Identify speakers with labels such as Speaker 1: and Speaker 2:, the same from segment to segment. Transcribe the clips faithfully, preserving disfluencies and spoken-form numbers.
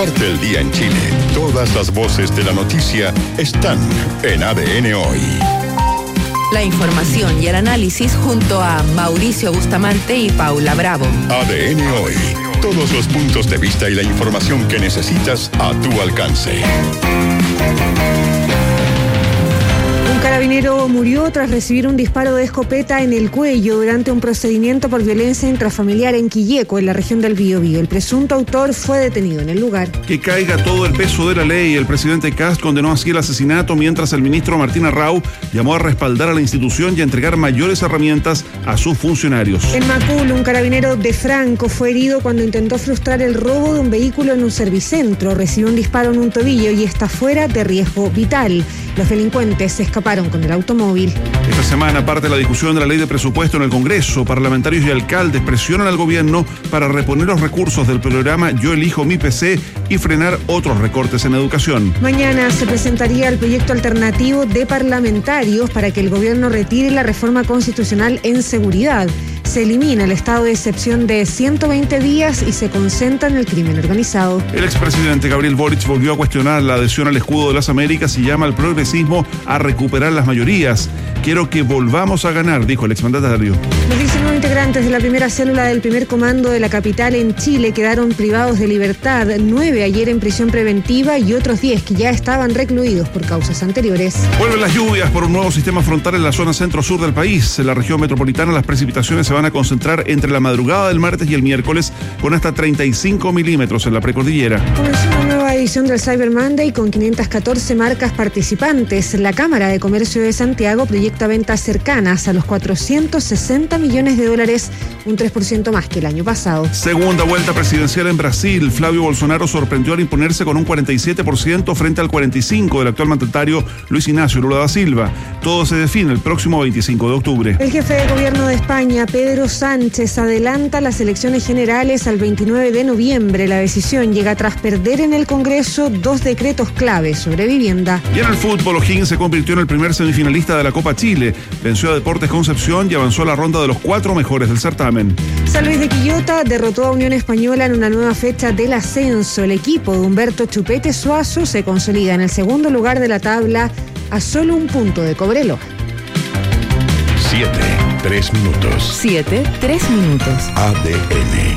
Speaker 1: Parte el día en Chile. Todas las voces de la noticia están en A D N Hoy.
Speaker 2: La información y el análisis junto a Mauricio Bustamante y Paula Bravo.
Speaker 1: A D N Hoy. Todos los puntos de vista y la información que necesitas a tu alcance.
Speaker 3: Un carabinero murió tras recibir un disparo de escopeta en el cuello durante un procedimiento por violencia intrafamiliar en Quilleco, en la región del Biobío. El presunto autor fue detenido en el lugar.
Speaker 4: Que caiga todo el peso de la ley. El presidente Kast condenó así el asesinato, mientras el ministro Martín Arrau llamó a respaldar a la institución y a entregar mayores herramientas a sus funcionarios.
Speaker 3: En Macul, un carabinero de Franco fue herido cuando intentó frustrar el robo de un vehículo en un servicentro. Recibió un disparo en un tobillo y está fuera de riesgo vital. Los delincuentes se escaparon con el automóvil.
Speaker 4: Esta semana parte la discusión de la ley de presupuesto en el Congreso. Parlamentarios y alcaldes presionan al gobierno para reponer los recursos del programa Yo Elijo Mi P C y frenar otros recortes en educación.
Speaker 3: Mañana se presentaría el proyecto alternativo de parlamentarios para que el gobierno retire la reforma constitucional en seguridad. Se elimina el estado de excepción de ciento veinte días y se concentra en el crimen organizado.
Speaker 4: El expresidente Gabriel Boric volvió a cuestionar la adhesión al escudo de las Américas y llama al progresismo a recuperar las mayorías. Quiero que volvamos a ganar, dijo el exmandatario.
Speaker 3: Los diecinueve integrantes de la primera célula del primer comando de la capital en Chile quedaron privados de libertad. Nueve ayer en prisión preventiva y otros diez que ya estaban recluidos por causas anteriores.
Speaker 4: Vuelven las lluvias por un nuevo sistema frontal en la zona centro-sur del país. En la región metropolitana las precipitaciones se van a concentrar entre la madrugada del martes y el miércoles con hasta treinta y cinco milímetros en la precordillera.
Speaker 3: Comenzó una nueva edición del Cyber Monday con quinientas catorce marcas participantes. La Cámara de Comercio de Santiago proyecta ventas cercanas a los cuatrocientos sesenta millones de dólares, un tres por ciento más que el año pasado.
Speaker 4: Segunda vuelta presidencial en Brasil. Flavio Bolsonaro sorprendió al imponerse con un cuarenta y siete por ciento frente al cuarenta y cinco por ciento del actual mandatario Luis Ignacio Lula da Silva. Todo se define el próximo veinticinco de octubre.
Speaker 3: El jefe de gobierno de España, Pedro Sánchez, adelanta las elecciones generales al veintinueve de noviembre. La decisión llega tras perder en el Congreso dos decretos clave sobre vivienda.
Speaker 4: Y en el fútbol, O'Higgins se convirtió en el primer semifinalista de la Copa Chile. Venció a Deportes Concepción y avanzó a la ronda de los cuatro mejores del certamen.
Speaker 3: San Luis de Quillota derrotó a Unión Española en una nueva fecha del ascenso. El equipo de Humberto Chupete Suazo se consolida en el segundo lugar de la tabla a solo un punto de Cobreloa.
Speaker 1: Siete, tres minutos.
Speaker 2: Siete, tres minutos.
Speaker 1: A D N.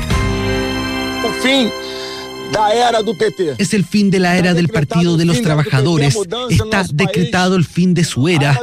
Speaker 5: O fin da era do P T.
Speaker 6: Es el fin de la era del Partido de los Trabajadores. Está decretado el fin de su era.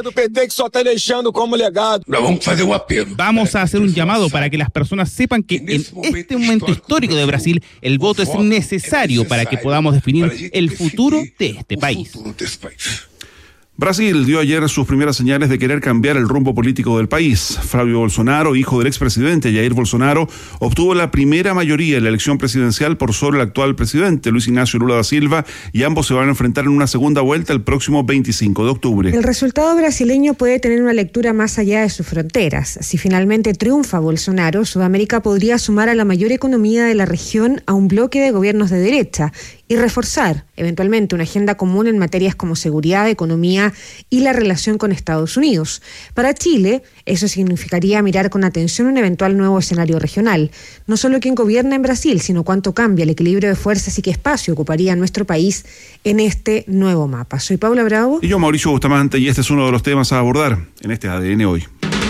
Speaker 7: Vamos a hacer un llamado para que las personas sepan que en este momento histórico de Brasil, el voto es necesario para que podamos definir el futuro de este país.
Speaker 4: Brasil dio ayer sus primeras señales de querer cambiar el rumbo político del país. Flavio Bolsonaro, hijo del expresidente Jair Bolsonaro, obtuvo la primera mayoría en la elección presidencial por sobre el actual presidente Luis Ignacio Lula da Silva, y ambos se van a enfrentar en una segunda vuelta el próximo veinticinco de octubre.
Speaker 3: El resultado brasileño puede tener una lectura más allá de sus fronteras. Si finalmente triunfa Bolsonaro, Sudamérica podría sumar a la mayor economía de la región a un bloque de gobiernos de derecha y reforzar eventualmente una agenda común en materias como seguridad, economía y la relación con Estados Unidos. Para Chile, eso significaría mirar con atención un eventual nuevo escenario regional. No solo quién gobierna en Brasil, sino cuánto cambia el equilibrio de fuerzas y qué espacio ocuparía nuestro país en este nuevo mapa. Soy Paula Bravo.
Speaker 4: Y yo, Mauricio Bustamante, y este es uno de los temas a abordar en este A D N Hoy.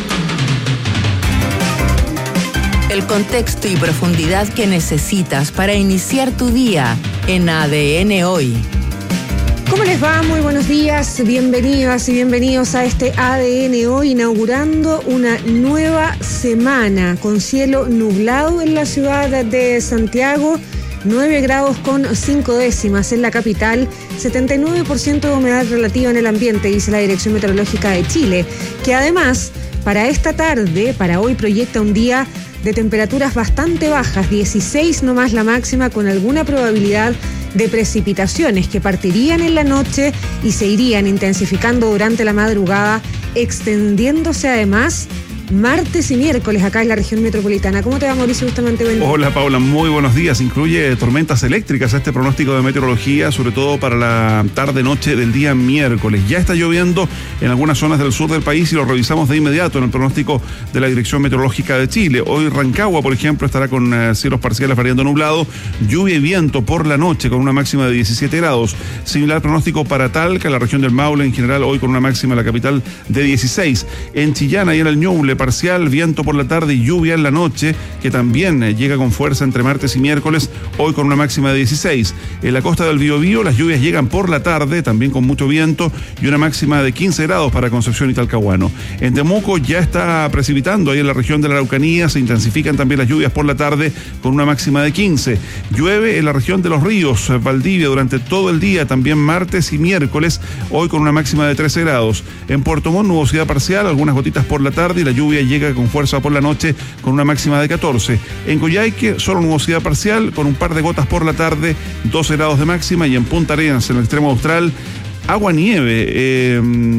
Speaker 2: El contexto y profundidad que necesitas para iniciar tu día en A D N Hoy.
Speaker 3: ¿Cómo les va? Muy buenos días, bienvenidas y bienvenidos a este A D N Hoy, inaugurando una nueva semana con cielo nublado en la ciudad de Santiago, nueve grados con cinco décimas en la capital, setenta y nueve por ciento de humedad relativa en el ambiente, dice la Dirección Meteorológica de Chile, que además para esta tarde, para hoy, proyecta un día de temperaturas bastante bajas, dieciséis nomás la máxima, con alguna probabilidad de precipitaciones que partirían en la noche y se irían intensificando durante la madrugada, extendiéndose además martes y miércoles acá en la región metropolitana. ¿Cómo te va, Mauricio Bustamante?
Speaker 4: Hola, Paula, muy buenos días. Incluye tormentas eléctricas este pronóstico de meteorología, sobre todo para la tarde-noche del día miércoles. Ya está lloviendo en algunas zonas del sur del país y lo revisamos de inmediato en el pronóstico de la Dirección Meteorológica de Chile. Hoy Rancagua, por ejemplo, estará con eh, cielos parciales variando nublado, lluvia y viento por la noche con una máxima de diecisiete grados. Similar pronóstico para Talca, la región del Maule en general, hoy con una máxima en la capital de dieciséis. En Chillán y en el Ñuble, parcial, viento por la tarde y lluvia en la noche, que también eh, llega con fuerza entre martes y miércoles, hoy con una máxima de dieciséis. En la costa del Biobío, las lluvias llegan por la tarde, también con mucho viento, y una máxima de quince grados para Concepción y Talcahuano. En Temuco ya está precipitando, ahí en la región de la Araucanía se intensifican también las lluvias por la tarde, con una máxima de quince. Llueve en la región de Los Ríos, Valdivia, durante todo el día, también martes y miércoles, hoy con una máxima de trece grados. En Puerto Montt, nubosidad parcial, algunas gotitas por la tarde, y la lluvia llega con fuerza por la noche con una máxima de catorce. En Coyhaique, solo nubosidad parcial con un par de gotas por la tarde, doce grados de máxima. Y en Punta Arenas, en el extremo austral, agua nieve eh,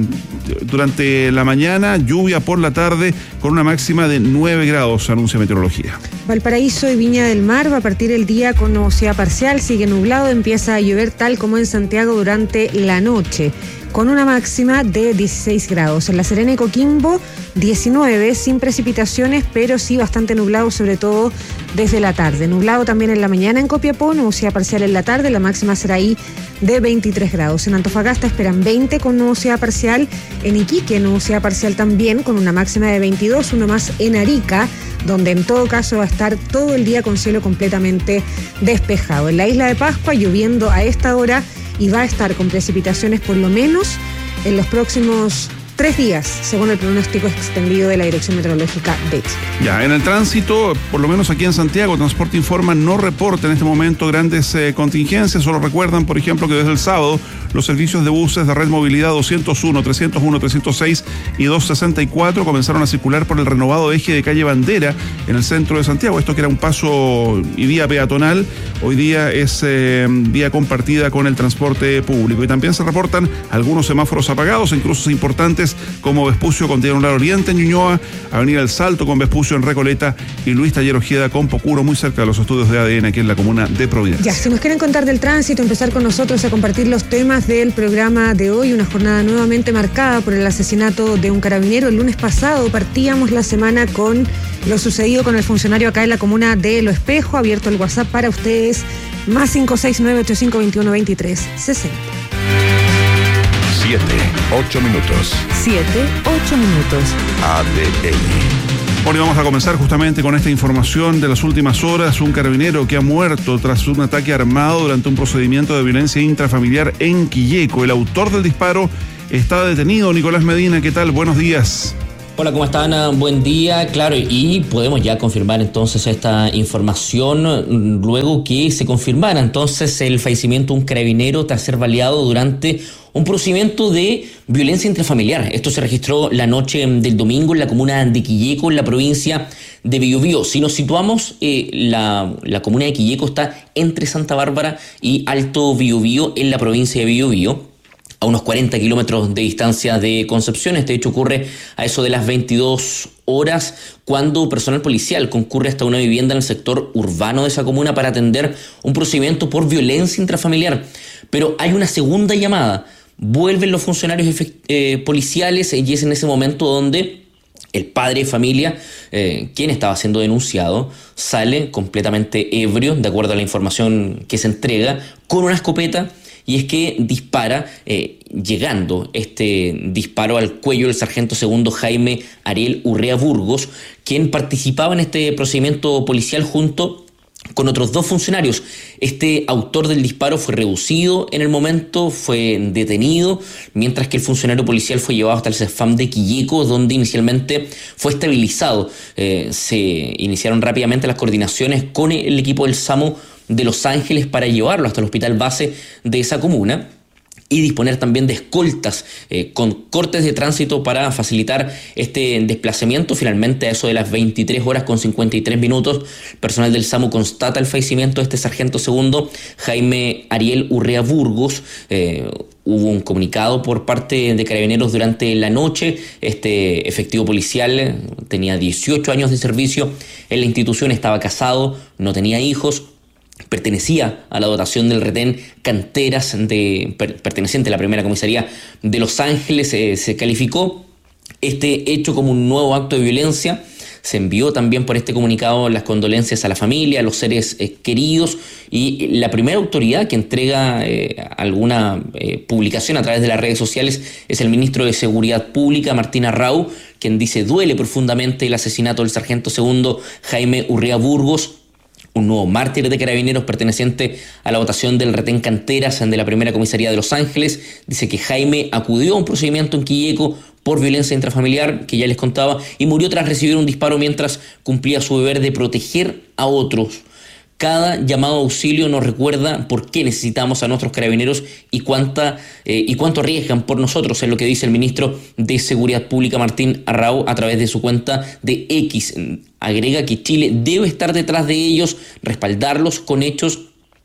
Speaker 4: durante la mañana, lluvia por la tarde con una máxima de nueve grados, anuncia Meteorología.
Speaker 3: Valparaíso y Viña del Mar va a partir el día con nubosidad parcial, sigue nublado, empieza a llover tal como en Santiago durante la noche, con una máxima de dieciséis grados. En La Serena y Coquimbo, diecinueve, sin precipitaciones, pero sí bastante nublado, sobre todo desde la tarde. Nublado también en la mañana en Copiapó, nubosidad parcial en la tarde, la máxima será ahí de veintitrés grados. En Antofagasta esperan veinte con nubosidad parcial, en Iquique nubosidad parcial también con una máxima de veintidós, uno más en Arica, donde en todo caso va a estar todo el día con cielo completamente despejado. En la isla de Pascua, lloviendo a esta hora, y va a estar con precipitaciones por lo menos en los próximos tres días, según el pronóstico extendido de la Dirección Meteorológica de Chile.
Speaker 4: Ya, en el tránsito, por lo menos aquí en Santiago, Transporte Informa no reporta en este momento grandes eh, contingencias. Solo recuerdan, por ejemplo, que desde el sábado los servicios de buses de Red Movilidad doscientos uno, trescientos uno, trescientos seis y doscientos sesenta y cuatro comenzaron a circular por el renovado eje de calle Bandera en el centro de Santiago. Esto que era un paso y vía peatonal, hoy día es eh, vía compartida con el transporte público. Y también se reportan algunos semáforos apagados en cruces importantes como Vespucio con Diagonal Oriente en Ñuñoa, Avenida El Salto con Vespucio en Recoleta y Luis Taller Ojeda con Pocuro, muy cerca de los estudios de A D N aquí en la comuna de Providencia.
Speaker 3: Ya, si nos quieren contar del tránsito, empezar con nosotros a compartir los temas del programa de hoy, una jornada nuevamente marcada por el asesinato de un carabinero. El lunes pasado partíamos la semana con lo sucedido con el funcionario acá en la comuna de Lo Espejo. Abierto el WhatsApp para ustedes, más cinco seis nueve ocho cinco dos uno dos tres sesenta.
Speaker 1: Siete, ocho minutos.
Speaker 2: Siete, ocho minutos.
Speaker 1: A D N.
Speaker 4: Bueno, y vamos a comenzar justamente con esta información de las últimas horas. Un carabinero que ha muerto tras un ataque armado durante un procedimiento de violencia intrafamiliar en Quilleco. El autor del disparo está detenido. Nicolás Medina, ¿qué tal? Buenos días.
Speaker 8: Hola, ¿cómo están? Buen día. Claro, y podemos ya confirmar entonces esta información luego que se confirmara entonces el fallecimiento de un carabinero tras ser baleado durante un procedimiento de violencia intrafamiliar. Esto se registró la noche del domingo en la comuna de Quilleco, en la provincia de Biobío. Si nos situamos, eh, la, la comuna de Quilleco está entre Santa Bárbara y Alto Biobío, en la provincia de Biobío, a unos cuarenta kilómetros de distancia de Concepción. Este hecho ocurre a eso de las veintidós horas, cuando personal policial concurre hasta una vivienda en el sector urbano de esa comuna para atender un procedimiento por violencia intrafamiliar. Pero hay una segunda llamada. Vuelven los funcionarios efect- eh, policiales y es en ese momento donde el padre de familia, eh, quien estaba siendo denunciado, sale completamente ebrio, de acuerdo a la información que se entrega, con una escopeta. Y es que dispara, eh, llegando este disparo al cuello del sargento segundo Jaime Ariel Urrea Burgos, quien participaba en este procedimiento policial junto con otros dos funcionarios. Este autor del disparo fue reducido en el momento, fue detenido, mientras que el funcionario policial fue llevado hasta el CESFAM de Quilleco, donde inicialmente fue estabilizado. Eh, se iniciaron rápidamente las coordinaciones con el equipo del SAMU de Los Ángeles para llevarlo hasta el hospital base de esa comuna y disponer también de escoltas eh, con cortes de tránsito para facilitar este desplazamiento. Finalmente, a eso de las veintitrés horas con cincuenta y tres minutos, personal del SAMU constata el fallecimiento de este sargento segundo Jaime Ariel Urrea Burgos, eh, hubo un comunicado por parte de Carabineros durante la noche. Este efectivo policial tenía dieciocho años de servicio en la institución, estaba casado, no tenía hijos, pertenecía a la dotación del retén Canteras, de, per, perteneciente a la primera comisaría de Los Ángeles. Eh, se calificó este hecho como un nuevo acto de violencia. Se envió también por este comunicado las condolencias a la familia, a los seres eh, queridos, y la primera autoridad que entrega eh, alguna eh, publicación a través de las redes sociales es el ministro de Seguridad Pública, Martín Arrau, quien dice: duele profundamente el asesinato del sargento segundo Jaime Urrea Burgos, un nuevo mártir de Carabineros perteneciente a la votación del retén Canteras de la primera comisaría de Los Ángeles. Dice que Jaime acudió a un procedimiento en Quilleco por violencia intrafamiliar, que ya les contaba, y murió tras recibir un disparo mientras cumplía su deber de proteger a otros. Cada llamado a auxilio nos recuerda por qué necesitamos a nuestros carabineros y cuánta eh, y cuánto arriesgan por nosotros, es lo que dice el ministro de Seguridad Pública Martín Arrau a través de su cuenta de X. Agrega que Chile debe estar detrás de ellos, respaldarlos con hechos,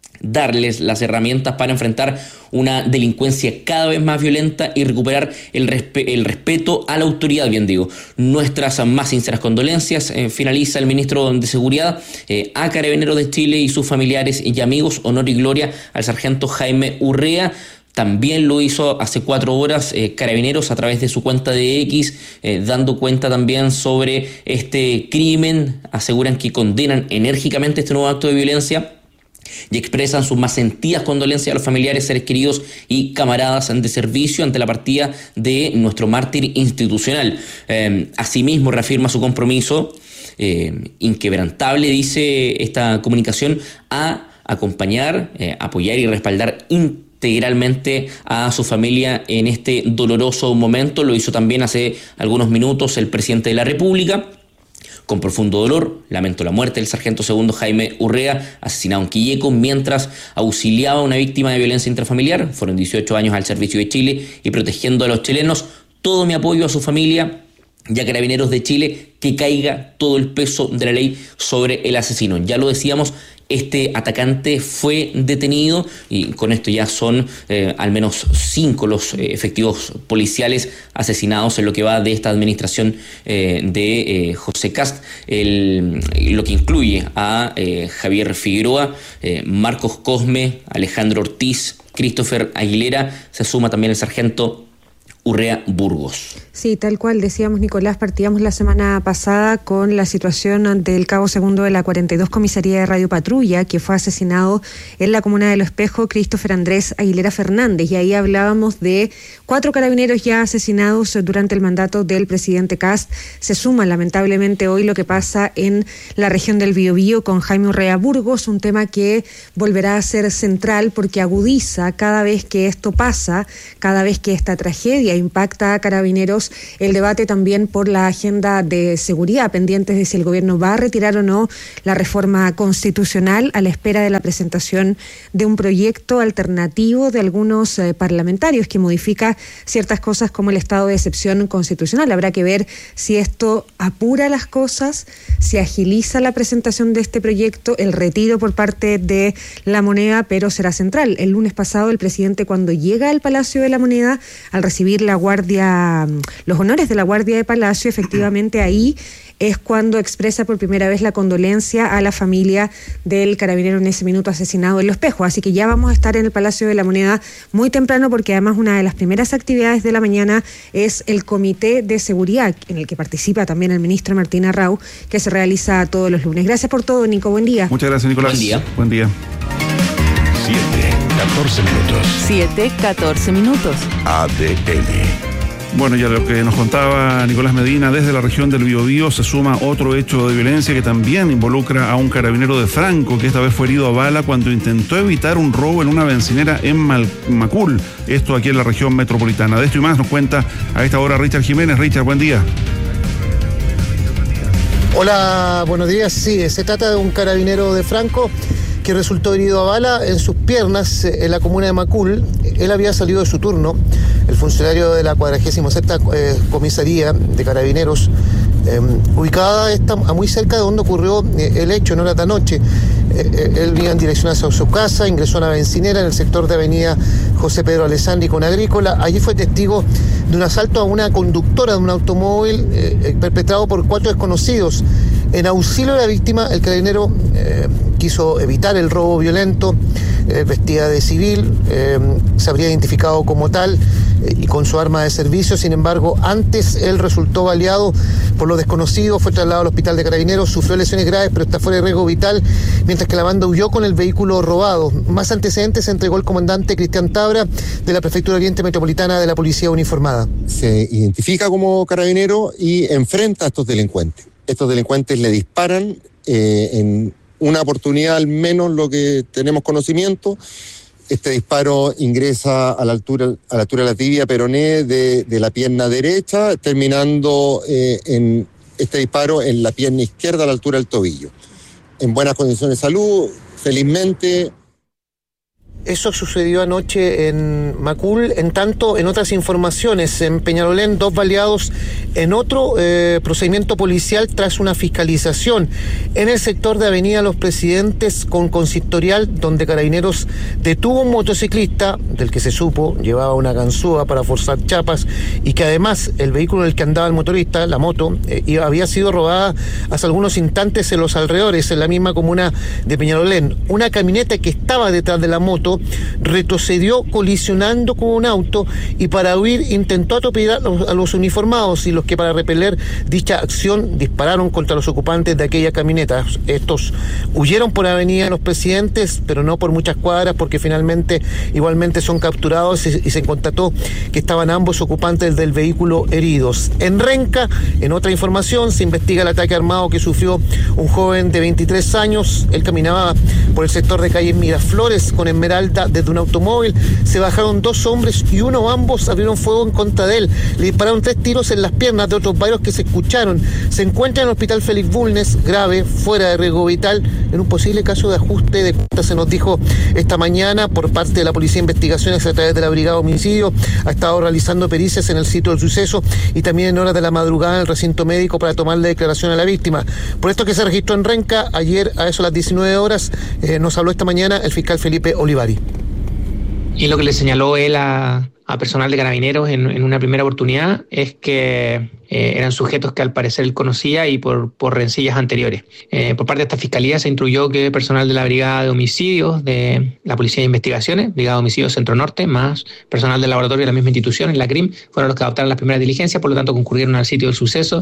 Speaker 8: darles las herramientas para enfrentar una delincuencia cada vez más violenta y recuperar el, respe- el respeto a la autoridad, bien digo. Nuestras más sinceras condolencias, eh, finaliza el ministro de Seguridad, eh, a Carabineros de Chile y sus familiares y amigos, honor y gloria al sargento Jaime Urrea. También lo hizo hace cuatro horas eh, Carabineros a través de su cuenta de X, eh, dando cuenta también sobre este crimen. Aseguran que condenan enérgicamente este nuevo acto de violencia y expresan sus más sentidas condolencias a los familiares, seres queridos y camaradas de servicio ante la partida de nuestro mártir institucional. Eh, asimismo, reafirma su compromiso eh, inquebrantable, dice esta comunicación, a acompañar, eh, apoyar y respaldar integralmente a su familia en este doloroso momento. Lo hizo también hace algunos minutos el presidente de la República. Con profundo dolor, lamento la muerte del sargento segundo Jaime Urrea, asesinado en Quilleco mientras auxiliaba a una víctima de violencia intrafamiliar. Fueron dieciocho años al servicio de Chile y protegiendo a los chilenos. Todo mi apoyo a su familia y a Carabineros de Chile, que caiga todo el peso de la ley sobre el asesino. Ya lo decíamos, este atacante fue detenido y con esto ya son eh, al menos cinco los eh, efectivos policiales asesinados en lo que va de esta administración eh, de eh, José Kast, el, lo que incluye a eh, Javier Figueroa, eh, Marcos Cosme, Alejandro Ortiz, Christopher Aguilera. Se suma también el sargento Urrea Burgos.
Speaker 3: Sí, tal cual decíamos, Nicolás, partíamos la semana pasada con la situación del cabo segundo de la cuarenta y dos Comisaría de Radio Patrulla, que fue asesinado en la comuna de Lo Espejo, Christopher Andrés Aguilera Fernández, y ahí hablábamos de cuatro carabineros ya asesinados durante el mandato del presidente Kast. Se suma lamentablemente hoy lo que pasa en la región del Biobío con Jaime Urrea Burgos, un tema que volverá a ser central porque agudiza cada vez que esto pasa, cada vez que esta tragedia impacta a Carabineros, el debate también por la agenda de seguridad, pendientes de si el gobierno va a retirar o no la reforma constitucional a la espera de la presentación de un proyecto alternativo de algunos eh, parlamentarios que modifica ciertas cosas como el estado de excepción constitucional. Habrá que ver si esto apura las cosas, si agiliza la presentación de este proyecto, el retiro por parte de La Moneda, pero será central. El lunes pasado el presidente, cuando llega al Palacio de La Moneda, al recibir la guardia, los honores de la Guardia de Palacio, efectivamente ahí es cuando expresa por primera vez la condolencia a la familia del carabinero en ese minuto asesinado en Lo Espejo. Así que ya vamos a estar en el Palacio de la Moneda muy temprano, porque además una de las primeras actividades de la mañana es el Comité de Seguridad, en el que participa también el ministro Martín Arrau, que se realiza todos los lunes. Gracias por todo, Nico. Buen día.
Speaker 4: Muchas gracias, Nicolás.
Speaker 8: Buen día.
Speaker 4: Buen día.
Speaker 1: siete, catorce minutos.
Speaker 2: siete, catorce minutos.
Speaker 1: A D N.
Speaker 4: Bueno, ya lo que nos contaba Nicolás Medina, desde la región del Biobío se suma otro hecho de violencia que también involucra a un carabinero de Franco, que esta vez fue herido a bala cuando intentó evitar un robo en una bencinera en Mal- Macul, esto aquí en la región metropolitana. De esto y más nos cuenta a esta hora Richard Jiménez. Richard, buen día.
Speaker 9: Hola, buenos días. Sí, se trata de un carabinero de Franco que resultó herido a bala en sus piernas en la comuna de Macul. Él había salido de su turno, el funcionario de la cuadragésima sexta eh, comisaría de Carabineros, eh, ubicada está muy cerca de donde ocurrió eh, el hecho en horas de la noche. Eh, él iba en dirección hacia su casa, ingresó a una bencinera en el sector de avenida José Pedro Alessandri con Agrícola. Allí fue testigo de un asalto a una conductora de un automóvil eh, perpetrado por cuatro desconocidos. En auxilio de la víctima, el carabinero eh, quiso evitar el robo violento, eh, vestida de civil, eh, se habría identificado como tal eh, y con su arma de servicio. Sin embargo, antes él resultó baleado por los desconocidos, fue trasladado al hospital de Carabineros, sufrió lesiones graves pero está fuera de riesgo vital, mientras que la banda huyó con el vehículo robado. Más antecedentes se entregó el comandante Cristian Tabra de la Prefectura Oriente Metropolitana de la Policía Uniformada.
Speaker 10: Se identifica como carabinero y enfrenta a estos delincuentes. Estos delincuentes le disparan eh, en una oportunidad, al menos lo que tenemos conocimiento. Este disparo ingresa a la altura, a la altura de la tibia peroné de, de la pierna derecha, terminando eh, en este disparo en la pierna izquierda a la altura del tobillo. En buenas condiciones de salud, felizmente.
Speaker 9: Eso sucedió anoche en Macul. En tanto, en otras informaciones, en Peñalolén, dos baleados en otro eh, procedimiento policial tras una fiscalización en el sector de Avenida Los Presidentes con consistorial, donde Carabineros detuvo un motociclista del que se supo llevaba una ganzúa para forzar chapas y que además el vehículo en el que andaba el motorista, la moto, eh, había sido robada hace algunos instantes en los alrededores, en la misma comuna de Peñalolén. Una camioneta que estaba detrás de la moto retrocedió colisionando con un auto y para huir intentó atropellar a los, a los uniformados y los que para repeler dicha acción dispararon contra los ocupantes de aquella camioneta. Estos huyeron por Avenida Los Presidentes, pero no por muchas cuadras porque finalmente igualmente son capturados y, y se constató que estaban ambos ocupantes del vehículo heridos. En Renca, en otra información, se investiga el ataque armado que sufrió un joven de veintitrés años. Él caminaba por el sector de calle Miraflores con Esmeralda desde un automóvil, se bajaron dos hombres y uno o ambos abrieron fuego en contra de él, le dispararon tres tiros en las piernas de otros varios que se escucharon. Se encuentra en el hospital Félix Bulnes, grave, fuera de riesgo vital, en un posible caso de ajuste de cuentas, se nos dijo esta mañana por parte de la Policía de Investigaciones a través de la Brigada de Homicidio. Ha estado realizando pericias en el sitio del suceso y también en horas de la madrugada en el recinto médico para tomar la declaración a la víctima. Por esto que se registró en Renca, ayer a eso a las diecinueve horas, eh, nos habló esta mañana el fiscal Felipe Olivari.
Speaker 11: Y lo que le señaló él a, a personal de Carabineros en, en una primera oportunidad es que eh, eran sujetos que al parecer él conocía y por, por rencillas anteriores. Eh, por parte de esta fiscalía se instruyó que personal de la Brigada de Homicidios de la Policía de Investigaciones, Brigada de Homicidios Centro Norte, más personal del laboratorio de la misma institución, en la C R I M, fueron los que adoptaron las primeras diligencias, por lo tanto concurrieron al sitio del suceso.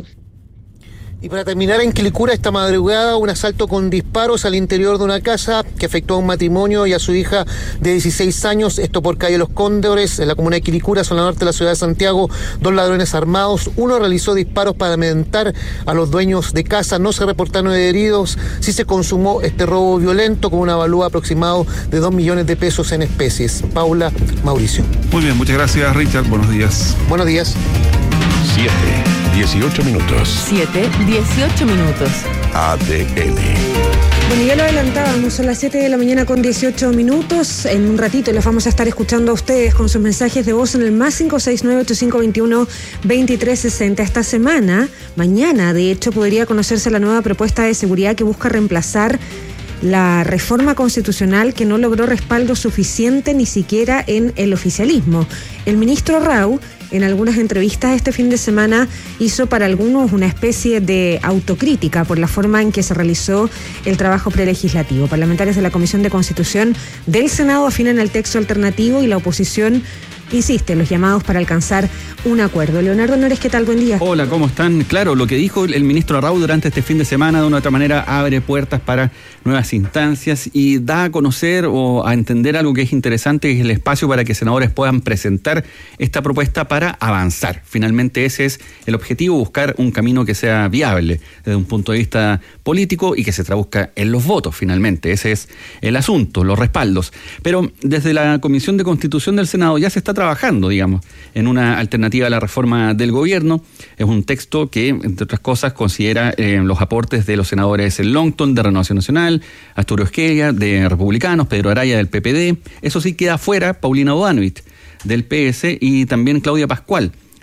Speaker 9: Y para terminar, en Quilicura esta madrugada, un asalto con disparos al interior de una casa que afectó a un matrimonio y a su hija de dieciséis años, esto por calle Los Cóndores, en la comuna de Quilicura, zona norte de la ciudad de Santiago. Dos ladrones armados, uno realizó disparos para amedrentar a los dueños de casa, no se reportaron heridos, sí se consumó este robo violento con un avalúo aproximado de dos millones de pesos en especies. Paula, Mauricio.
Speaker 4: Muy bien, muchas gracias, Richard, buenos días.
Speaker 9: Buenos días.
Speaker 1: siete, dieciocho minutos.
Speaker 2: siete, dieciocho minutos.
Speaker 1: A D N.
Speaker 3: Bueno, ya lo adelantábamos, son las siete de la mañana con dieciocho minutos. En un ratito les vamos a estar escuchando a ustedes con sus mensajes de voz en el más cinco seis nueve ocho cinco dos uno dos tres seis cero. Esta semana, mañana, de hecho, podría conocerse la nueva propuesta de seguridad que busca reemplazar la reforma constitucional que no logró respaldo suficiente ni siquiera en el oficialismo. El ministro Rau, en algunas entrevistas este fin de semana, hizo para algunos una especie de autocrítica por la forma en que se realizó el trabajo prelegislativo. Parlamentarios de la Comisión de Constitución del Senado afinan el texto alternativo y la oposición insiste en los llamados para alcanzar un acuerdo. Leonardo Nores, ¿qué tal? Buen día.
Speaker 12: Hola, ¿cómo están? Claro, lo que dijo el ministro Rau durante este fin de semana de una u otra manera abre puertas para nuevas instancias y da a conocer o a entender algo que es interesante, que es el espacio para que senadores puedan presentar esta propuesta para avanzar. Finalmente ese es el objetivo, buscar un camino que sea viable desde un punto de vista político y que se traduzca en los votos, finalmente. Ese es el asunto, los respaldos. Pero desde la Comisión de Constitución del Senado ya se está trabajando, digamos, en una alternativa a la reforma del gobierno. Es un texto que, entre otras cosas, considera eh, los aportes de los senadores Longton, de Renovación Nacional, Arturo Esquella, de Republicanos, Pedro Araya, del P P D. Eso sí, queda fuera Paulina Bodanovich, del P S, y también Claudia Pascual,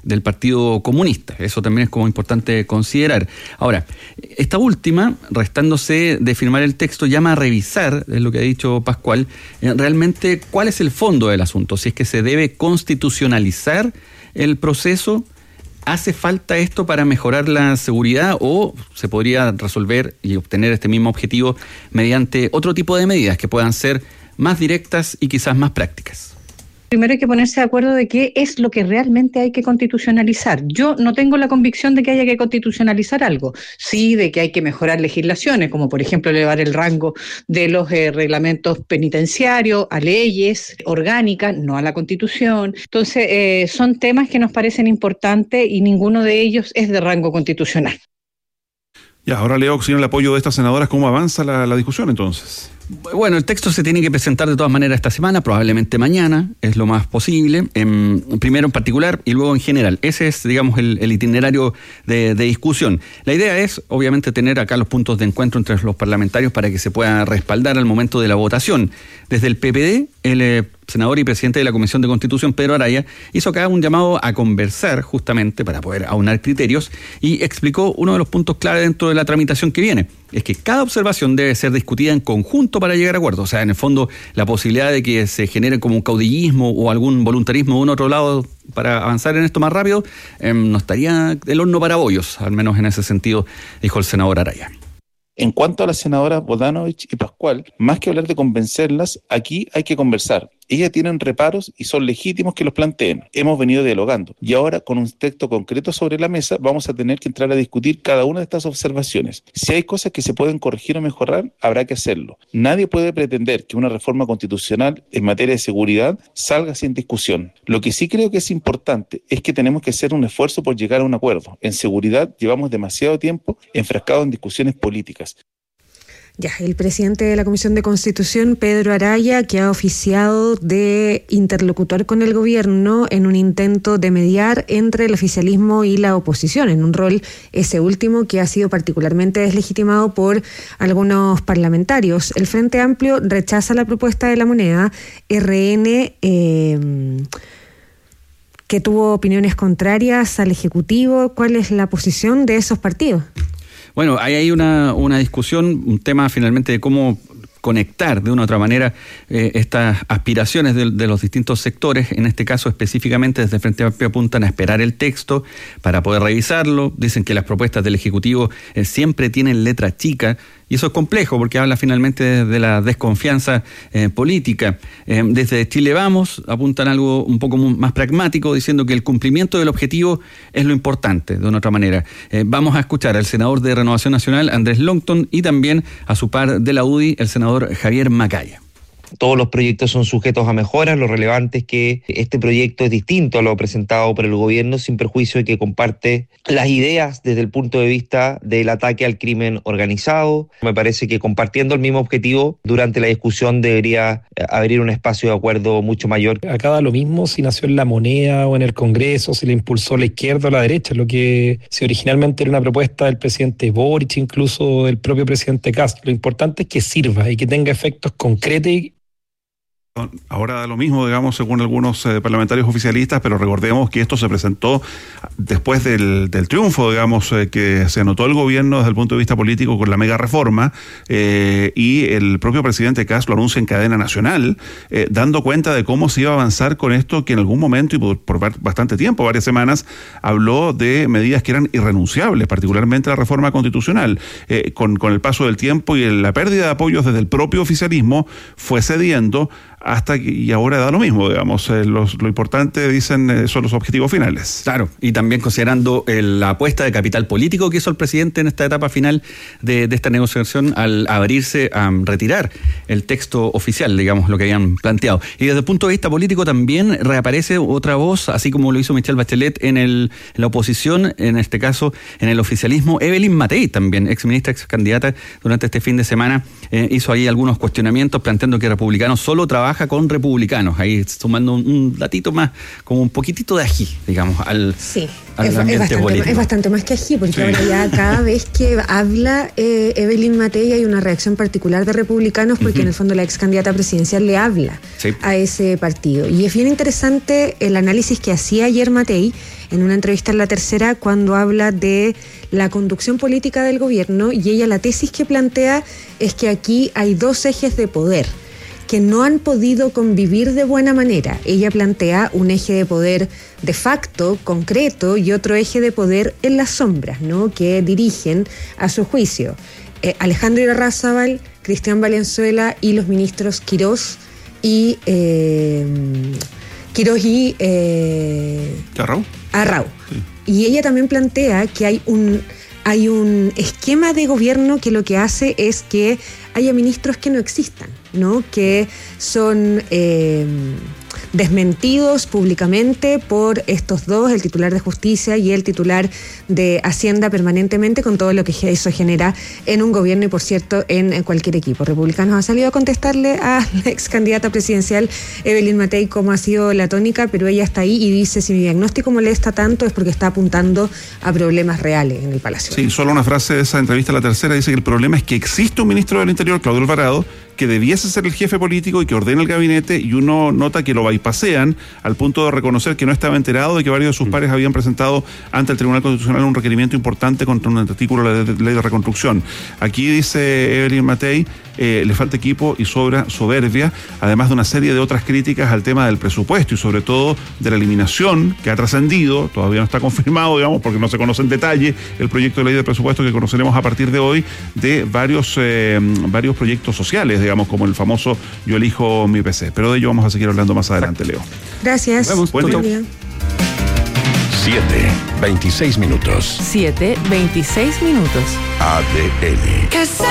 Speaker 12: del Partido Comunista. Eso también es como importante considerar. Ahora, esta última, restándose de firmar el texto, llama a revisar, es lo que ha dicho Pascual, eh, realmente cuál es el fondo del asunto, si es que se debe constitucionalizar el proceso. ¿Hace falta esto para mejorar la seguridad o se podría resolver y obtener este mismo objetivo mediante otro tipo de medidas que puedan ser más directas y quizás más prácticas?
Speaker 13: Primero hay que ponerse de acuerdo de qué es lo que realmente hay que constitucionalizar. Yo no tengo la convicción de que haya que constitucionalizar algo, sí de que hay que mejorar legislaciones, como por ejemplo elevar el rango de los eh, reglamentos penitenciarios a leyes orgánicas, no a la Constitución. Entonces eh, son temas que nos parecen importantes y ninguno de ellos es de rango constitucional.
Speaker 4: Ya, ahora Leo, sin el apoyo de estas senadoras, ¿cómo avanza la, la discusión entonces?
Speaker 12: Bueno, el texto se tiene que presentar de todas maneras esta semana, probablemente mañana, es lo más posible, en, primero en particular y luego en general. Ese es, digamos, el, el itinerario de, de discusión. La idea es, obviamente, tener acá los puntos de encuentro entre los parlamentarios para que se pueda respaldar al momento de la votación. Desde el P P D, el eh, senador y presidente de la Comisión de Constitución, Pedro Araya, hizo acá un llamado a conversar justamente para poder aunar criterios y explicó uno de los puntos clave dentro de la tramitación que viene. Es que cada observación debe ser discutida en conjunto para llegar a acuerdos. O sea, en el fondo, la posibilidad de que se genere como un caudillismo o algún voluntarismo de un otro lado para avanzar en esto más rápido, eh, no estaría el horno para bollos, al menos en ese sentido, dijo el senador Araya.
Speaker 14: En cuanto a las senadoras Bodanovich y Pascual, más que hablar de convencerlas, aquí hay que conversar. Ellas tienen reparos y son legítimos que los planteen. Hemos venido dialogando y ahora con un texto concreto sobre la mesa vamos a tener que entrar a discutir cada una de estas observaciones. Si hay cosas que se pueden corregir o mejorar, habrá que hacerlo. Nadie puede pretender que una reforma constitucional en materia de seguridad salga sin discusión. Lo que sí creo que es importante es que tenemos que hacer un esfuerzo por llegar a un acuerdo. En seguridad llevamos demasiado tiempo enfrascados en discusiones políticas.
Speaker 3: Ya, el presidente de la Comisión de Constitución, Pedro Araya, que ha oficiado de interlocutor con el gobierno en un intento de mediar entre el oficialismo y la oposición, en un rol ese último que ha sido particularmente deslegitimado por algunos parlamentarios. El Frente Amplio rechaza la propuesta de La Moneda, R N eh, que tuvo opiniones contrarias al Ejecutivo. ¿Cuál es la posición de esos partidos?
Speaker 12: Bueno, hay ahí una, una discusión, un tema finalmente de cómo conectar de una u otra manera eh, estas aspiraciones de, de los distintos sectores. En este caso específicamente desde Frente Amplio apuntan a esperar el texto para poder revisarlo. Dicen que las propuestas del Ejecutivo eh, siempre tienen letra chica y eso es complejo porque habla finalmente de, de la desconfianza eh, política. Eh, desde Chile Vamos apuntan algo un poco más pragmático diciendo que el cumplimiento del objetivo es lo importante de una u otra manera. Eh, vamos a escuchar al senador de Renovación Nacional, Andrés Longton, y también a su par de la U D I, el senador Javier Macaya.
Speaker 15: Todos los proyectos son sujetos a mejoras. Lo relevante es que este proyecto es distinto a lo presentado por el gobierno, sin perjuicio de que comparte las ideas desde el punto de vista del ataque al crimen organizado. Me parece que compartiendo el mismo objetivo, durante la discusión debería abrir un espacio de acuerdo mucho mayor.
Speaker 16: Acá da lo mismo si nació en La Moneda o en el Congreso, si le impulsó la izquierda o la derecha, lo que si originalmente era una propuesta del presidente Boric, incluso del propio presidente Kast. Lo importante es que sirva y que tenga efectos concretos y
Speaker 4: ahora da lo mismo, digamos, según algunos eh, parlamentarios oficialistas, pero recordemos que esto se presentó después del, del triunfo, digamos, eh, que se anotó el gobierno desde el punto de vista político con la mega reforma, eh, y el propio presidente Kast lo anuncia en cadena nacional, eh, dando cuenta de cómo se iba a avanzar con esto, que en algún momento y por, por bastante tiempo, varias semanas, habló de medidas que eran irrenunciables, particularmente la reforma constitucional. Eh, con, con el paso del tiempo y la pérdida de apoyos desde el propio oficialismo, fue cediendo hasta que, y ahora da lo mismo, digamos, eh, los, lo importante, dicen, eh, son los objetivos finales.
Speaker 12: Claro, y también considerando el, la apuesta de capital político que hizo el presidente en esta etapa final de, de esta negociación al abrirse a um, retirar el texto oficial, digamos, lo que habían planteado. Y desde el punto de vista político también reaparece otra voz, así como lo hizo Michelle Bachelet en, el, en la oposición, en este caso en el oficialismo. Evelyn Matei también, ex ministra, ex candidata, durante este fin de semana, eh, hizo ahí algunos cuestionamientos planteando que republicanos solo trabajan trabaja con republicanos, ahí sumando un, un datito más, como un poquitito de ají, digamos, al,
Speaker 3: sí,
Speaker 12: al
Speaker 3: es,
Speaker 12: ambiente
Speaker 3: es bastante,
Speaker 12: político.
Speaker 3: Es bastante más que ají, porque
Speaker 12: Sí.
Speaker 3: ahora ya cada vez que habla eh, Evelyn Matei hay una reacción particular de republicanos, porque uh-huh. en el fondo la ex candidata presidencial le habla sí. a ese partido. Y es bien interesante el análisis que hacía ayer Matei en una entrevista en La Tercera, cuando habla de la conducción política del gobierno, y ella la tesis que plantea es que aquí hay dos ejes de poder que no han podido convivir de buena manera. Ella plantea un eje de poder de facto, concreto, y otro eje de poder en las sombras, ¿no?, que dirigen, a su juicio, eh, Alejandro Irarrázaval, Cristian Valenzuela y los ministros Quirós y eh, Quirós y eh,
Speaker 4: Arrau.
Speaker 3: Arrau. Sí. Y ella también plantea que hay un hay un esquema de gobierno que lo que hace es que haya ministros que no existan, ¿no?, que son eh, desmentidos públicamente por estos dos, el titular de Justicia y el titular de Hacienda, permanentemente, con todo lo que eso genera en un gobierno y, por cierto, en cualquier equipo. Republicanos ha salido a contestarle a la ex candidata presidencial Evelyn Matei cómo ha sido la tónica, pero ella está ahí y dice: si mi diagnóstico molesta tanto es porque está apuntando a problemas reales en el Palacio.
Speaker 4: Sí, solo una frase de esa entrevista a La Tercera dice que el problema es que existe un ministro del Interior, Claudio Alvarado, que debiese ser el jefe político y que ordena el gabinete, y uno nota que lo bypasean al punto de reconocer que no estaba enterado de que varios de sus pares habían presentado ante el Tribunal Constitucional un requerimiento importante contra un artículo de la ley de reconstrucción. Aquí dice Evelyn Matei, eh, le falta equipo y sobra soberbia, además de una serie de otras críticas al tema del presupuesto y sobre todo de la eliminación que ha trascendido, todavía no está confirmado, digamos, porque no se conoce en detalle el proyecto de ley de presupuesto que conoceremos a partir de hoy, de varios, eh, varios proyectos sociales, digamos, como el famoso Yo elijo mi P C. Pero de ello vamos a seguir hablando más adelante, Leo.
Speaker 3: Gracias.
Speaker 4: Nos vemos. Buen día.
Speaker 1: siete, veintiséis minutos.
Speaker 2: siete, veintiséis minutos.
Speaker 1: A D N.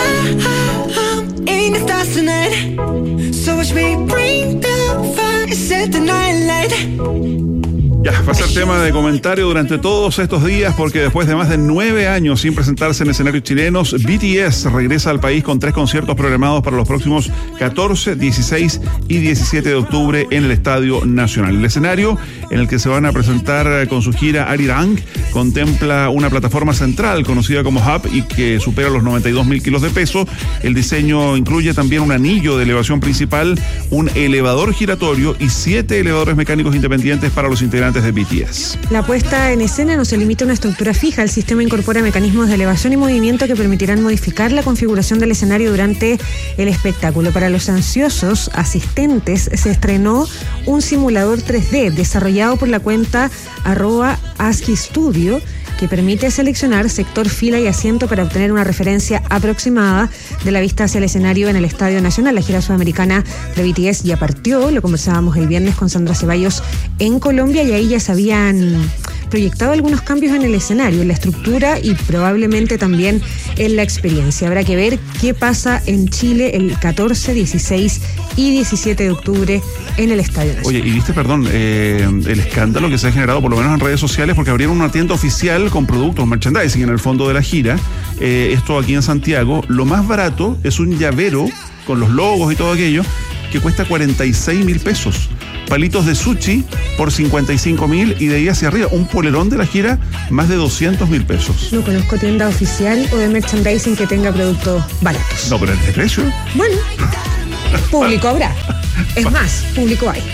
Speaker 4: Ya, va a ser tema de comentario durante todos estos días, porque después de más de nueve años sin presentarse en escenarios chilenos, B T S regresa al país con tres conciertos programados para los próximos catorce, dieciséis y diecisiete de octubre en el Estadio Nacional. El escenario en el que se van a presentar con su gira Arirang contempla una plataforma central conocida como Hub y que supera los noventa y dos mil kilos de peso. El diseño incluye también un anillo de elevación principal, un elevador giratorio y siete elevadores mecánicos independientes para los integrantes de B T S.
Speaker 3: La puesta en escena no se limita a una estructura fija. El sistema incorpora mecanismos de elevación y movimiento que permitirán modificar la configuración del escenario durante el espectáculo. Para los ansiosos asistentes se estrenó un simulador tres D desarrollado por la cuenta arroba ASCII Studio, que permite seleccionar sector, fila y asiento para obtener una referencia aproximada de la vista hacia el escenario en el Estadio Nacional. La gira sudamericana de B T S ya partió, lo conversábamos el viernes con Sandra Ceballos en Colombia, y ahí ya se habían proyectado algunos cambios en el escenario, en la estructura y probablemente también en la experiencia. Habrá que ver qué pasa en Chile el catorce, dieciséis y diecisiete de octubre en el Estadio Nacional.
Speaker 4: Oye, y viste, perdón, eh, el escándalo que se ha generado por lo menos en redes sociales, porque abrieron una tienda oficial con productos, merchandising en el fondo de la gira, eh, esto aquí en Santiago. Lo más barato es un llavero con los logos y todo aquello, que cuesta cuarenta y seis mil pesos. Palitos de sushi por cincuenta y cinco mil, y de ahí hacia arriba un polerón de la gira más de doscientos mil pesos.
Speaker 3: No conozco tienda oficial o de merchandising que tenga productos baratos.
Speaker 4: No, pero el de precio.
Speaker 3: Bueno, público habrá. Es más, público hay.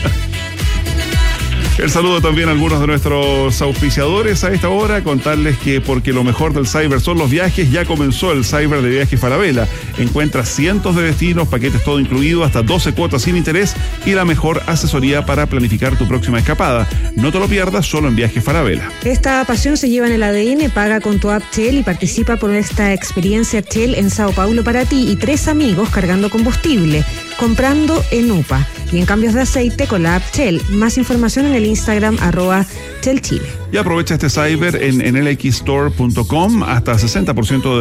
Speaker 4: El saludo también a algunos de nuestros auspiciadores a esta hora, contarles que porque lo mejor del cyber son los viajes, ya comenzó el cyber de Viajes Falabella. Encuentra cientos de destinos, paquetes todo incluido, hasta doce cuotas sin interés y la mejor asesoría para planificar tu próxima escapada. No te lo pierdas, solo en Viajes Falabella.
Speaker 3: Esta pasión se lleva en el A D N, paga con tu app Shell y participa por esta experiencia Shell en Sao Paulo para ti y tres amigos cargando combustible, comprando en U P A y en cambios de aceite con la app Shell. Más información en el Instagram arroba Shell Chile.
Speaker 4: Y aprovecha este cyber en, en L X store punto com, hasta sesenta por ciento de